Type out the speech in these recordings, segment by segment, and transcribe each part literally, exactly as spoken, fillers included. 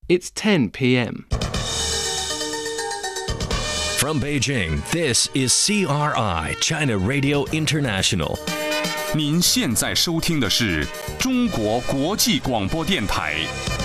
It's ten p m From Beijing, this is C R I, China Radio International. 您现在收听的是中国国际广播电台。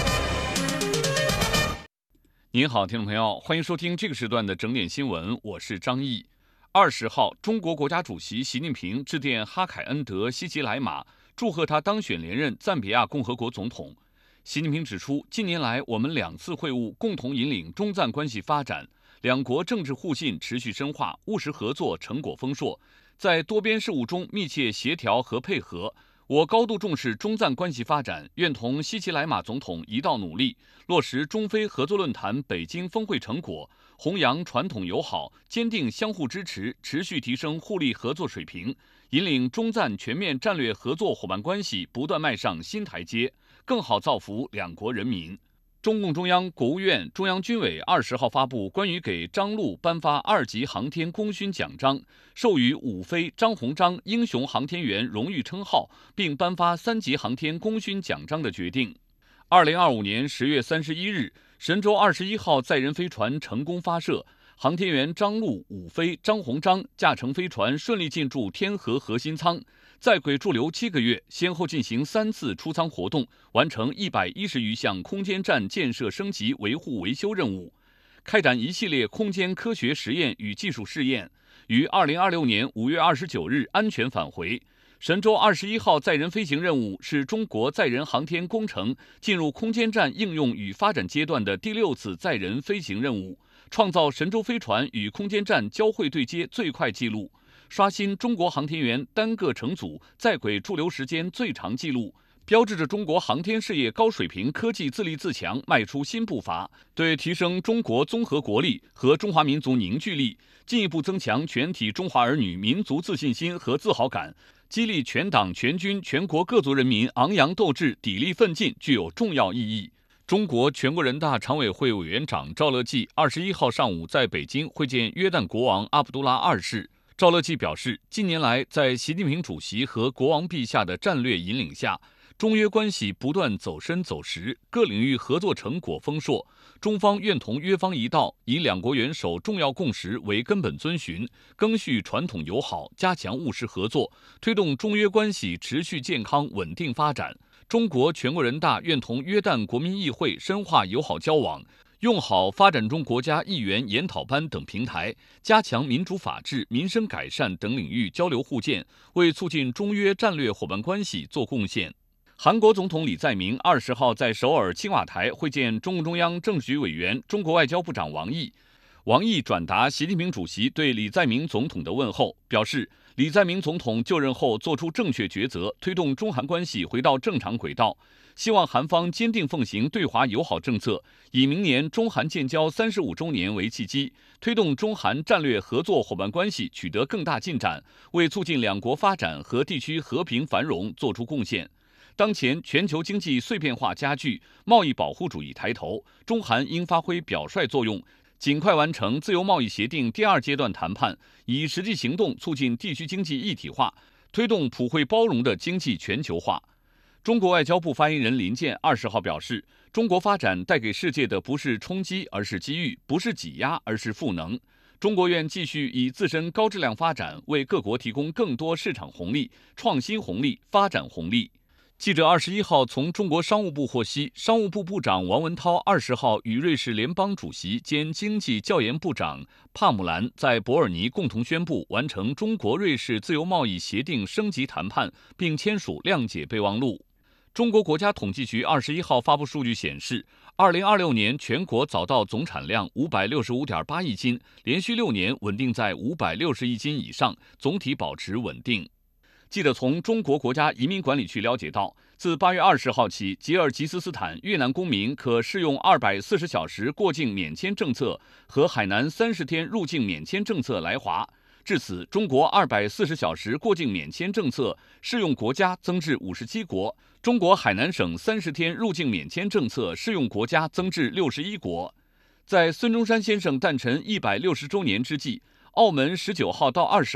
您好，听众朋友，欢迎收听这个时段的整点新闻，我是张毅。二十号，中国国家主席习近平致电哈凯恩德·希奇莱马，祝贺他当选连任赞比亚共和国总统。习近平指出，近年来我们两次会晤共同引领中赞关系发展，两国政治互信持续深化，务实合作成果丰硕，在多边事务中密切协调和配合。我高度重视中赞关系发展，愿同希奇莱马总统一道努力，落实中非合作论坛北京峰会成果，弘扬传统友好，坚定相互支持，持续提升互利合作水平，引领中赞全面战略合作伙伴关系不断迈上新台阶，更好造福两国人民。中共中央、国务院、中央军委二十号发布关于给张陆颁发二级航天功勋奖章，授予伍飞、张鸿章英雄航天员荣誉称号，并颁发三级航天功勋奖章的决定。二零二五年十月三十一日，神舟二十一号载人飞船成功发射，航天员张陆、伍飞、张鸿章驾乘飞船顺利进驻天河核心舱，在轨驻留七个月，先后进行三次出舱活动，完成一百一十余项空间站建设升级、维护维修任务，开展一系列空间科学实验与技术试验，于二零二六年五月二十九日安全返回。神舟二十一号载人飞行任务是中国载人航天工程进入空间站应用与发展阶段的第六次载人飞行任务，创造神舟飞船与空间站交会对接最快纪录，刷新中国航天员单个乘组在轨驻留时间最长纪录，标志着中国航天事业高水平科技自立自强迈出新步伐，对提升中国综合国力和中华民族凝聚力，进一步增强全体中华儿女民族自信心和自豪感，激励全党全军全国各族人民昂扬斗志、砥砺奋进，具有重要意义。中国全国人大常委会委员长赵乐际二十一号上午在北京会见约旦国王阿卜杜拉二世。赵乐际表示，近年来在习近平主席和国王陛下的战略引领下，中约关系不断走深走实，各领域合作成果丰硕。中方愿同约方一道，以两国元首重要共识为根本遵循，赓续传统友好，加强务实合作，推动中约关系持续健康稳定发展。中国全国人大愿同约旦国民议会深化友好交往，用好发展中国家议员研讨班等平台，加强民主法治、民生改善等领域交流互鉴，为促进中约战略伙伴关系做贡献。韩国总统李在明二十号在首尔青瓦台会见中共中央政治局委员、中国外交部长王毅。王毅转达习近平主席对李在明总统的问候，表示李在明总统就任后做出正确抉择，推动中韩关系回到正常轨道。希望韩方坚定奉行对华友好政策，以明年中韩建交三十五周年为契机，推动中韩战略合作伙伴关系取得更大进展，为促进两国发展和地区和平繁荣做出贡献。当前全球经济碎片化加剧，贸易保护主义抬头，中韩应发挥表率作用，尽快完成自由贸易协定第二阶段谈判，以实际行动促进地区经济一体化，推动普惠包容的经济全球化。中国外交部发言人林健二十号表示，中国发展带给世界的不是冲击，而是机遇；不是挤压，而是赋能。中国愿继续以自身高质量发展，为各国提供更多市场红利、创新红利、发展红利。记者二十一号从中国商务部获悉，商务部部长王文涛二十号与瑞士联邦主席兼经济教研部长帕姆兰在伯尔尼共同宣布完成中国瑞士自由贸易协定升级谈判，并签署谅解备忘录。中国国家统计局二十一号发布数据显示，二零二六年全国早稻总产量五百六十五点八亿斤，连续六年稳定在五百六十亿斤以上，总体保持稳定。记者从中国国家移民管理局了解到，自八月二十号起，吉尔吉斯斯坦越南公民可适用二百四十小时过境免签政策和海南三十天入境免签政策来华。至此，中国二百四十小时过境免签政策适用国家增至五十七国，中国海南省三十天入境免签政策适用国家增至六十一国。在孙中山先生诞辰一百六十周年之际，澳门十九号到二十